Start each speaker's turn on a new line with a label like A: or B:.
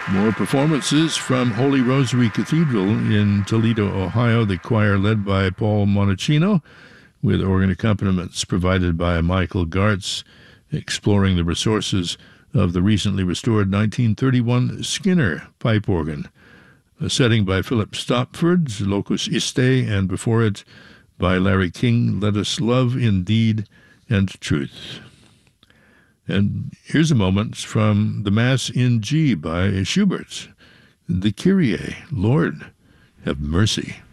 A: More performances from Holy Rosary Cathedral in Toledo, Ohio. The choir led by Paul Monachino, with organ accompaniments provided by Michael Gartz, exploring the resources of the recently restored 1931 Skinner pipe organ. A setting by Philip Stopford, Locus Iste, and before it by Larry King, Let Us Love in Deed and Truth. And here's a moment from the Mass in G by Schubert, the Kyrie, Lord, have mercy.